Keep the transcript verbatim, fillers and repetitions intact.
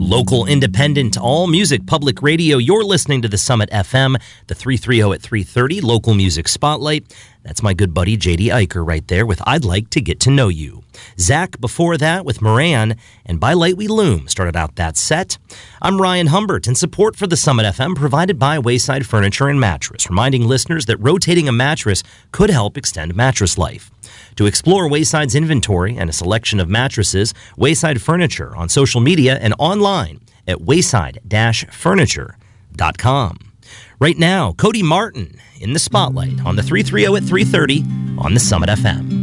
Local, independent, all-music public radio. You're listening to the Summit F M, the three thirty at three thirty Local Music Spotlight. That's my good buddy J D Eicher right there with I'd Like to Get to Know You. Zach before that with Moran and By Light We Loom started out that set. I'm Ryan Humbert, and support for the Summit F M provided by Wayside Furniture and Mattress, reminding listeners that rotating a mattress could help extend mattress life. To explore Wayside's inventory and a selection of mattresses, Wayside Furniture on social media and online at wayside dash furniture dot com. Right now, Cody Martin in the spotlight on the three thirty at three thirty on the Summit F M.